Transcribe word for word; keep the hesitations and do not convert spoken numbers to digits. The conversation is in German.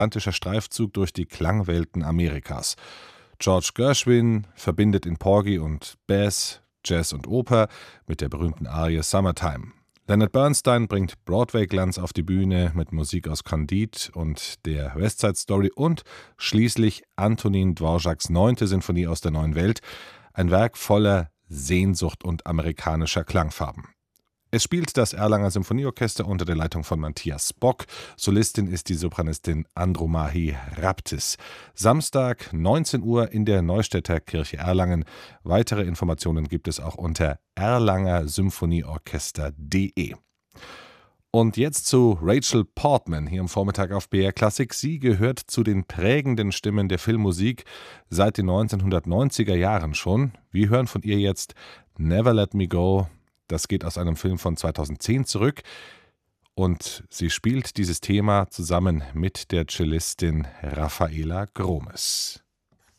romantischer Streifzug durch die Klangwelten Amerikas. George Gershwin verbindet in Porgy und Bess Jazz und Oper mit der berühmten Arie Summertime. Leonard Bernstein bringt Broadway-Glanz auf die Bühne mit Musik aus Candide und der West Side Story und schließlich Antonin Dvořáks neunte Sinfonie aus der Neuen Welt, ein Werk voller Sehnsucht und amerikanischer Klangfarben. Es spielt das Erlanger Symphonieorchester unter der Leitung von Matthias Bock. Solistin ist die Sopranistin Andromache Raptis. Samstag, neunzehn Uhr in der Neustädter Kirche Erlangen. Weitere Informationen gibt es auch unter erlanger symphonieorchester punkt de. Und jetzt zu Rachel Portman hier am Vormittag auf B R Klassik. Sie gehört zu den prägenden Stimmen der Filmmusik seit den neunzehnhundertneunziger Jahren schon. Wir hören von ihr jetzt Never Let Me Go. Das geht aus einem Film von zweitausendzehn zurück und sie spielt dieses Thema zusammen mit der Cellistin Rafaela Gromes.